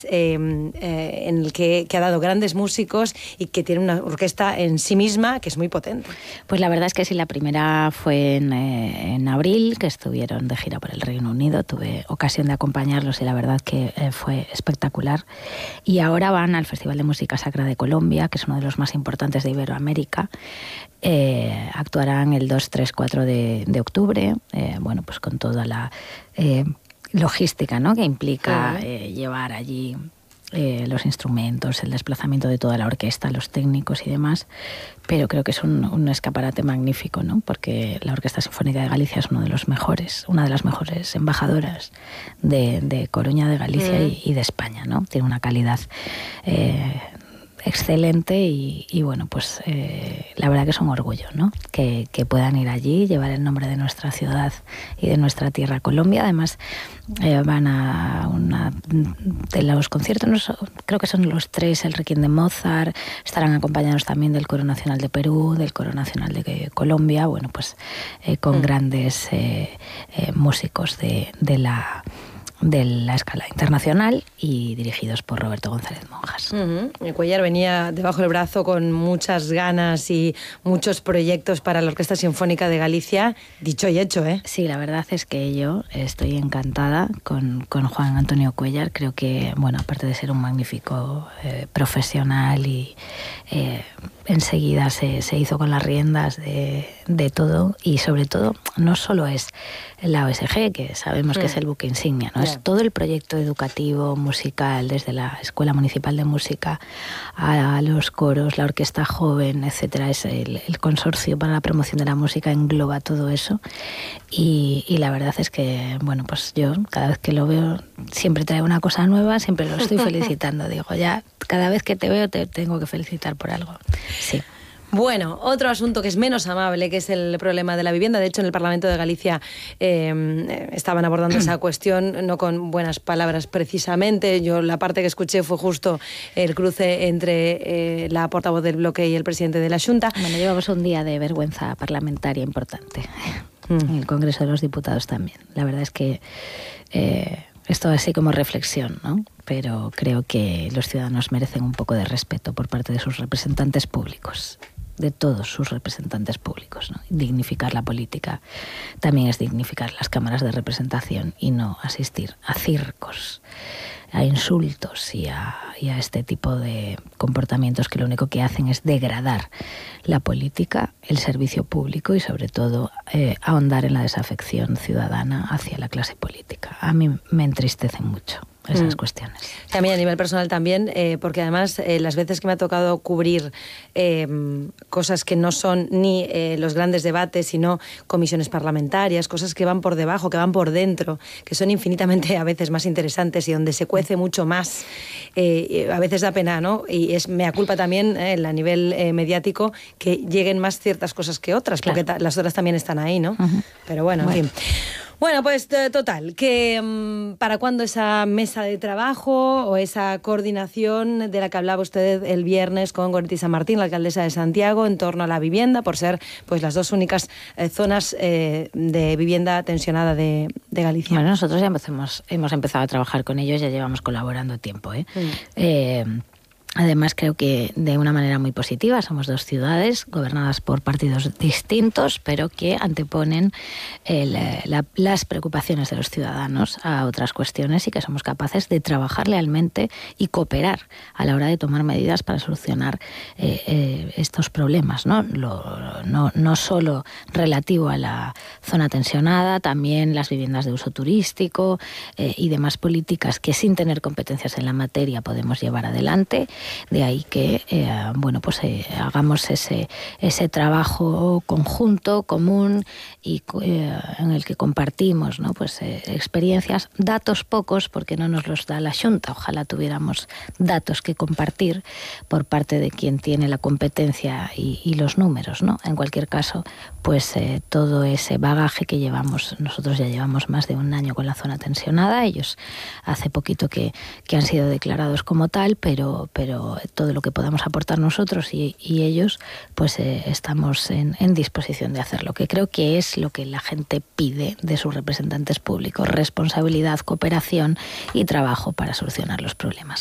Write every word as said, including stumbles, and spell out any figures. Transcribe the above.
Eh, eh, en el que, que ha dado grandes músicos y que tiene una orquesta en sí misma que es muy potente. Pues la verdad es que sí, la primera fue en, eh, en abril, que estuvieron de gira por el Reino Unido, tuve ocasión de acompañarlos y la verdad que eh, fue espectacular. Y ahora van al Festival de Música Sacra de Colombia, que es uno de los más importantes de Iberoamérica. Eh, actuarán el dos, tres, cuatro de, de octubre, eh, bueno, pues con toda la... Eh, logística, ¿no?, que implica eh, llevar allí eh, los instrumentos, el desplazamiento de toda la orquesta, los técnicos y demás, pero creo que es un, un escaparate magnífico, ¿no?, porque la Orquesta Sinfónica de Galicia es uno de los mejores, una de las mejores embajadoras de, de Coruña, de Galicia mm. y, y de España, ¿no? Tiene una calidad eh, excelente y, y bueno, pues eh, la verdad que es un orgullo, ¿no?, que, que puedan ir allí, llevar el nombre de nuestra ciudad y de nuestra tierra, Colombia. Además eh, van a una de los conciertos, no so, creo que son los tres, el Requiem de Mozart, estarán acompañados también del Coro Nacional de Perú, del Coro Nacional de Colombia, bueno, pues eh, con mm. grandes eh, eh, músicos de, de la de la escala internacional y dirigidos por Roberto González Monjas. Uh-huh. El Cuéllar venía debajo del brazo con muchas ganas y muchos proyectos para la Orquesta Sinfónica de Galicia, dicho y hecho, ¿eh? Sí, la verdad es que yo estoy encantada con, con Juan Antonio Cuéllar. Creo que, bueno, aparte de ser un magnífico eh, profesional y eh, enseguida se, se hizo con las riendas de, de todo y sobre todo no solo es la O S G, que sabemos mm. que es el buque insignia, ¿no? Yeah. Es todo el proyecto educativo, musical, desde la Escuela Municipal de Música a, a los coros, la orquesta joven, etcétera. Es el, el consorcio para la promoción de la música, engloba todo eso y, y la verdad es que, bueno, pues yo cada vez que lo veo siempre trae una cosa nueva, siempre lo estoy felicitando. Digo, ya cada vez que te veo te tengo que felicitar por algo. Sí. Bueno, otro asunto que es menos amable, que es el problema de la vivienda. De hecho, en el Parlamento de Galicia eh, estaban abordando esa cuestión, no con buenas palabras precisamente. Yo la parte que escuché fue justo el cruce entre eh, la portavoz del bloque y el presidente de la Xunta. Bueno, llevamos un día de vergüenza parlamentaria importante. Mm. En el Congreso de los Diputados también. La verdad es que... Eh, Esto así como reflexión, ¿no? Pero creo que los ciudadanos merecen un poco de respeto por parte de sus representantes públicos, de todos sus representantes públicos, ¿no? Dignificar la política también es dignificar las cámaras de representación y no asistir a circos, a insultos y a, y a este tipo de comportamientos que lo único que hacen es degradar la política, el servicio público y sobre todo eh, ahondar en la desafección ciudadana hacia la clase política. A mí me entristecen mucho esas mm. cuestiones. Y a mí a nivel personal también, eh, porque además eh, las veces que me ha tocado cubrir eh, cosas que no son ni eh, los grandes debates, sino comisiones parlamentarias, cosas que van por debajo, que van por dentro, que son infinitamente a veces más interesantes y donde se cuece mucho más, eh, a veces da pena, ¿no? Y es mea culpa también eh, a nivel eh, mediático que lleguen más ciertas cosas que otras, claro. porque las otras también están ahí, ¿no? Uh-huh. Pero bueno, bueno, en fin. Bueno, pues total, que um, ¿para cuándo esa mesa de trabajo o esa coordinación de la que hablaba usted el viernes con Goretti San Martín, la alcaldesa de Santiago, en torno a la vivienda, por ser pues las dos únicas eh, zonas eh, de vivienda tensionada de, de Galicia? Bueno, nosotros ya hemos, hemos empezado a trabajar con ellos, ya llevamos colaborando tiempo, ¿eh? Mm. eh Además, creo que de una manera muy positiva somos dos ciudades gobernadas por partidos distintos, pero que anteponen el, la, las preocupaciones de los ciudadanos a otras cuestiones y que somos capaces de trabajar lealmente y cooperar a la hora de tomar medidas para solucionar eh, eh, estos problemas, ¿no? Lo, no, no solo relativo a la zona tensionada, también las viviendas de uso turístico eh, y demás políticas que sin tener competencias en la materia podemos llevar adelante. De ahí que eh, bueno, pues eh, hagamos ese, ese trabajo conjunto, común y eh, en el que compartimos, ¿no? Pues, eh, experiencias, datos pocos porque no nos los da la Xunta. Ojalá tuviéramos datos que compartir por parte de quien tiene la competencia y, y los números, ¿no? En cualquier caso, pues eh, todo ese bagaje que llevamos, nosotros ya llevamos más de un año con la zona tensionada, ellos hace poquito que, que han sido declarados como tal, pero, pero pero todo lo que podamos aportar nosotros y, y ellos, pues eh, estamos en, en disposición de hacerlo, que creo que es lo que la gente pide de sus representantes públicos: responsabilidad, cooperación y trabajo para solucionar los problemas.